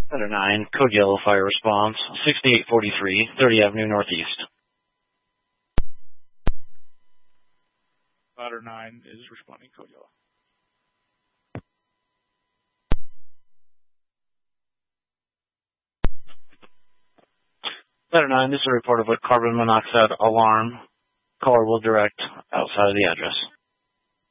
Ladder 9, Code Yellow Fire Response, 6843, 30 Avenue Northeast. Ladder 9 is responding Code Yellow. Ladder 9, this is a report of a carbon monoxide alarm. Caller will direct outside of the address.